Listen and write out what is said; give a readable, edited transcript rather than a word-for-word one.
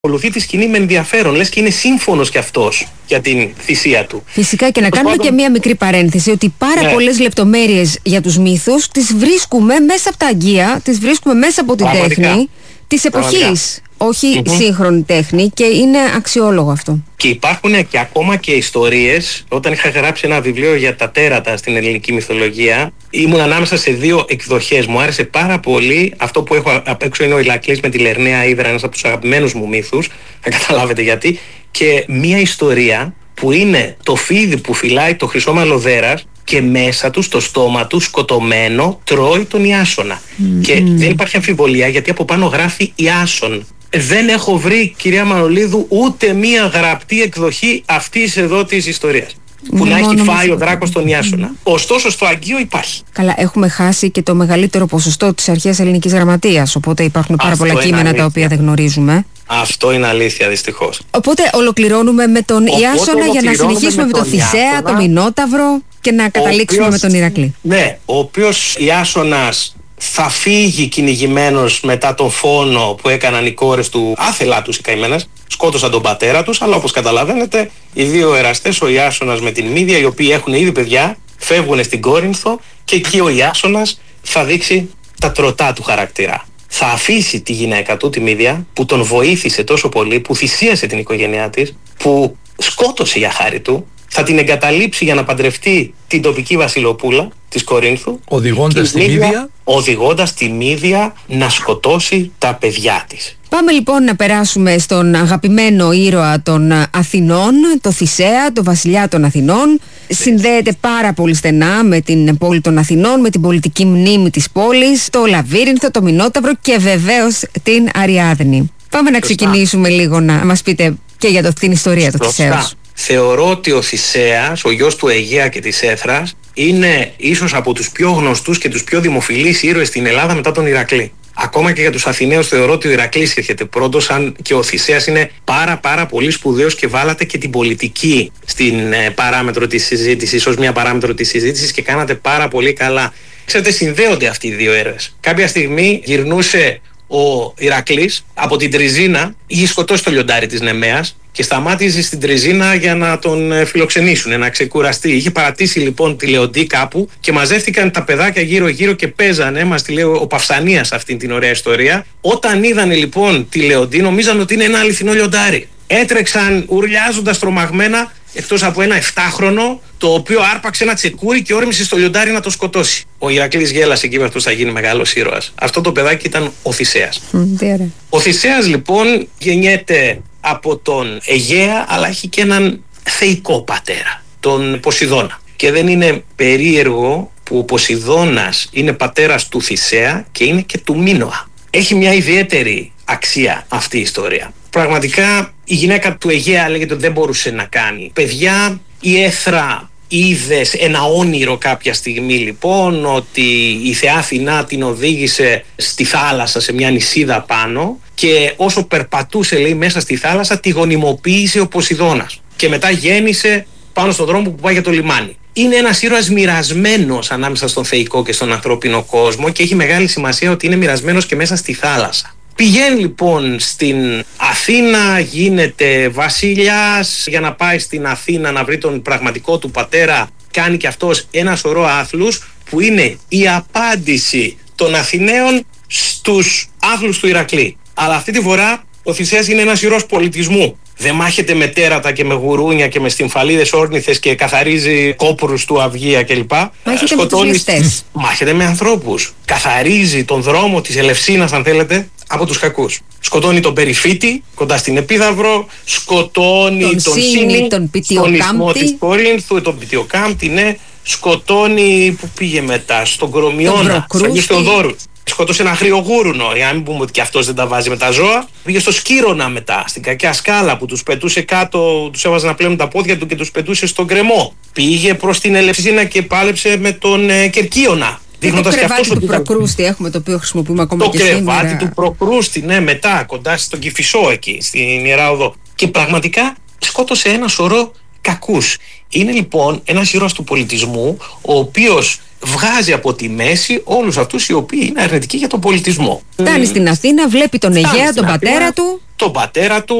Ακολουθεί τη σκηνή με ενδιαφέρον, λες και είναι σύμφωνος κι αυτός για την θυσία του. Φυσικά, και να κάνουμε και μία μικρή παρένθεση ότι πάρα πολλές λεπτομέρειες για τους μύθους τις βρίσκουμε μέσα από τα αγγεία, τις βρίσκουμε μέσα από την τέχνη της εποχής, όχι σύγχρονη τέχνη, και είναι αξιόλογο αυτό. Και υπάρχουν και ακόμα και ιστορίες. Όταν είχα γράψει ένα βιβλίο για τα τέρατα στην ελληνική μυθολογία, ήμουν ανάμεσα σε δύο εκδοχές. Μου άρεσε πάρα πολύ αυτό που έχω απ' έξω, είναι ο Ηρακλής με τη Λερναία Ύδρα, ένας από τους αγαπημένους μου μύθους, θα καταλάβετε γιατί, και μία ιστορία που είναι το φίδι που φυλάει το χρυσόμαλο δέρας και μέσα του, στο στόμα του, σκοτωμένο, τρώει τον Ιάσονα. Και δεν υπάρχει αμφιβολία, γιατί από πάνω γράφει Ιάσον. Δεν έχω βρει, κυρία Μανολίδου, ούτε μία γραπτή εκδοχή αυτής εδώ της ιστορίας που να έχει φάει ο δράκος τον Ιάσονα. Ωστόσο στο Αγγείο υπάρχει. Καλά, έχουμε χάσει και το μεγαλύτερο ποσοστό της αρχαίας ελληνικής γραμματείας, οπότε υπάρχουν πάρα πολλά κείμενα τα οποία δεν γνωρίζουμε. Αυτό είναι αλήθεια, δυστυχώς. Οπότε ολοκληρώνουμε με τον Ιάσονα για να συνεχίσουμε με τον Θησέα, τον Μινόταυρο και να καταλήξουμε με τον Ηρακλή. Ναι, ο οποίος Ιάσονας θα φύγει κυνηγημένος μετά τον φόνο που έκαναν οι κόρες του, άθελά τους οι καημένες, σκότωσαν τον πατέρα τους, αλλά όπως καταλαβαίνετε οι δύο εραστές, ο Ιάσονας με την Μύδια, οι οποίοι έχουν ήδη παιδιά, φεύγουν στην Κόρινθο και εκεί ο Ιάσονας θα δείξει τα τροτά του χαρακτήρα. Θα αφήσει τη γυναίκα του, τη Μύδια, που τον βοήθησε τόσο πολύ, που θυσίασε την οικογένειά της, που σκότωσε για χάρη του, θα την εγκαταλείψει για να παντρευτεί την τοπική βασιλοπούλα της Κορίνθου, οδηγώντας τη Μύδια να σκοτώσει τα παιδιά της. Πάμε λοιπόν να περάσουμε στον αγαπημένο ήρωα των Αθηνών, το Θησέα, το βασιλιά των Αθηνών. Συνδέεται πάρα πολύ στενά με την πόλη των Αθηνών, με την πολιτική μνήμη της πόλης, το Λαβύρινθο, το Μινόταυρο και βεβαίως την Αριάδνη. Πάμε να ξεκινήσουμε λίγο να μας πείτε και για την ιστορία του Θησέως. Θεωρώ ότι ο Θησέας, ο γιος του Αιγαία και της Έθρας, είναι ίσως από τους πιο γνωστούς και τους πιο δημοφιλείς ήρωες στην Ελλάδα μετά τον Ηρακλή. Ακόμα και για τους Αθηναίους θεωρώ ότι ο Ηρακλής έρχεται πρώτος, αν και ο Θησέας είναι πάρα πολύ σπουδαίος και βάλατε και την πολιτική στην παράμετρο της συζήτησης, ως μια παράμετρο της συζήτησης, και κάνατε πάρα πολύ καλά. Ξέρετε, συνδέονται αυτοί οι δύο ήρωες. Κάποια στιγμή γυρνούσε ο Ηρακλής από την Τριζίνα, είχε σκοτώσει το λιοντάρι της Νεμαίας και σταμάτησε στην Τριζίνα για να τον φιλοξενήσουν, να ξεκουραστεί. Είχε παρατήσει λοιπόν τη Λεοντή κάπου και μαζεύτηκαν τα παιδάκια γύρω-γύρω και παίζανε. Μας τη λέει ο Παυσανίας αυτήν την ωραία ιστορία. Όταν είδανε λοιπόν τη Λεοντή, νομίζαν ότι είναι ένα αληθινό λιοντάρι. Έτρεξαν ουρλιάζοντας τρομαγμένα, εκτός από ένα 7χρονο, το οποίο άρπαξε ένα τσεκούρι και όρμησε στο λιοντάρι να το σκοτώσει. Ο Ηρακλής γέλασε και είπε αυτός θα γίνει μεγάλος ήρωας. Αυτό το παιδάκι ήταν ο Θησέας. Ο Θησέας λοιπόν γεννιέται από τον Αιγαία, αλλά έχει και έναν θεϊκό πατέρα, τον Ποσειδώνα. Και δεν είναι περίεργο που ο Ποσειδώνας είναι πατέρας του Θησέα και είναι και του Μίνωα. Έχει μια ιδιαίτερη αξία αυτή η ιστορία. Πραγματικά η γυναίκα του Αιγαία λέγεται ότι δεν μπορούσε να κάνει παιδιά. Η Έθρα είδε ένα όνειρο κάποια στιγμή λοιπόν, ότι η θεά Αθηνά την οδήγησε στη θάλασσα σε μια νησίδα πάνω, και όσο περπατούσε λέει μέσα στη θάλασσα τη γονιμοποίησε ο Ποσειδώνας και μετά γέννησε πάνω στον δρόμο που πάει για το λιμάνι. Είναι ένας ήρωας μοιρασμένος ανάμεσα στον θεϊκό και στον ανθρώπινο κόσμο και έχει μεγάλη σημασία ότι είναι μοιρασμένος και μέσα στη θάλασσα. Πηγαίνει λοιπόν στην Αθήνα, γίνεται βασιλιάς, για να πάει στην Αθήνα να βρει τον πραγματικό του πατέρα. Κάνει και αυτός ένα σωρό άθλους που είναι η απάντηση των Αθηναίων στους άθλους του Ηρακλή. Αλλά αυτή τη φορά ο Θησέας είναι ένας ήρωας πολιτισμού. Δεν μάχεται με τέρατα και με γουρούνια και με στυμφαλίδες όρνηθες και καθαρίζει κόπρους του Αυγία κλπ. Μάχεται με ανθρώπους. Καθαρίζει τον δρόμο της Ελευσίνας, αν θέλετε, από τους κακούς. Σκοτώνει τον Περιφίτη κοντά στην Επίδαυρο, σκοτώνει τον Σύνη στον ισθμό της Κορίνθου, τον Πιτιοκάμπτη, ναι. Σκοτώνει, που πήγε μετά, στον Κορομιώνα, στον Αγίου Θεοδόρου. Σκότωσε ένα χρυογούρουνο, για να μην πούμε ότι και αυτός δεν τα βάζει με τα ζώα. Πήγε στο Σκύρονα μετά, στην κακιά σκάλα που τους πετούσε κάτω, τους έβαζε να πλένουν τα πόδια του και τους πετούσε στον κρεμό. Πήγε προς την Ελευσίνα και πάλεψε με τον Κερκίωνα. Το κρεβάτι του Προκρούστη έχουμε, το οποίο χρησιμοποιούμε ακόμα και σήμερα. Το κρεβάτι του Προκρούστη, ναι, μετά, κοντά στον Κηφισό εκεί, στην Ιερά Οδό. Και πραγματικά σκότωσε ένα σωρό κακούς. Είναι λοιπόν ένας ήρωας του πολιτισμού, ο οποίος βγάζει από τη μέση όλους αυτούς οι οποίοι είναι αρνητικοί για τον πολιτισμό. Φτάνει στην Αθήνα, βλέπει τον Αιγαία, τον πατέρα του. τον πατέρα του,